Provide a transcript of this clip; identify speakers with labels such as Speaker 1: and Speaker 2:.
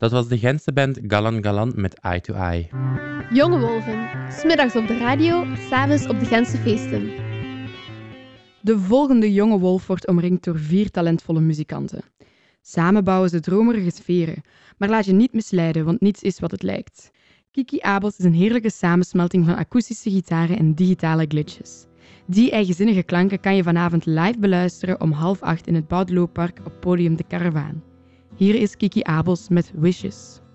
Speaker 1: Dat was de Gentse band Galan Galan met Eye to Eye.
Speaker 2: Jonge Wolven, 's middags op de radio, 's avonds op de Gentse feesten.
Speaker 3: De volgende jonge wolf wordt omringd door 4 talentvolle muzikanten. Samen bouwen ze dromerige sferen, maar laat je niet misleiden, want niets is wat het lijkt. Kiki Abels is een heerlijke samensmelting van akoestische gitaren en digitale glitches. Die eigenzinnige klanken kan je vanavond live beluisteren om 7:30 in het Boudelooppark op podium De Karavaan. Hier is Kiki Abels met Wishes.